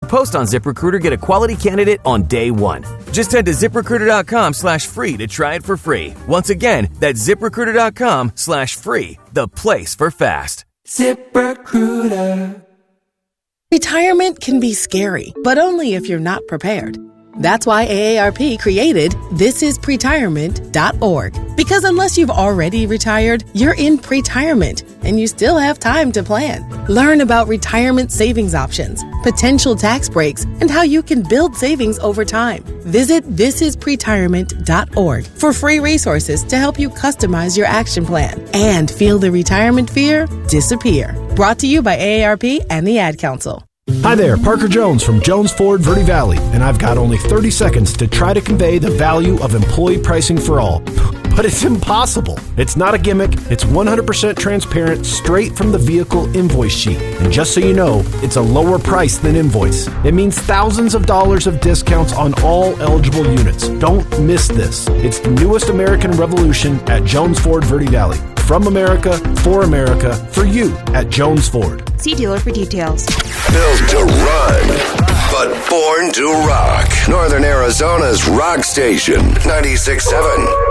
Post on ZipRecruiter, get a quality candidate on day one. Just head to ZipRecruiter.com/free to try it for free. Once again, that's ZipRecruiter.com/free, the place for fast. ZipRecruiter. Retirement can be scary, but only if you're not prepared. That's why AARP created thisispretirement.org. Because unless you've already retired, you're in pretirement, and you still have time to plan. Learn about retirement savings options, potential tax breaks, and how you can build savings over time. Visit thisispretirement.org for free resources to help you customize your action plan and feel the retirement fear disappear. Brought to you by AARP and the Ad Council. Hi there, Parker Jones from Jones Ford Verde Valley, and I've got only 30 seconds to try to convey the value of employee pricing for all. But it's impossible. It's not a gimmick. It's 100% transparent, straight from the vehicle invoice sheet. And just so you know, it's a lower price than invoice. It means thousands of dollars of discounts on all eligible units. Don't miss this. It's the newest American revolution at Jones Ford Verde Valley. From America, for you at Jones Ford. See dealer for details. Built to run, but born to rock. Northern Arizona's rock station, 96.7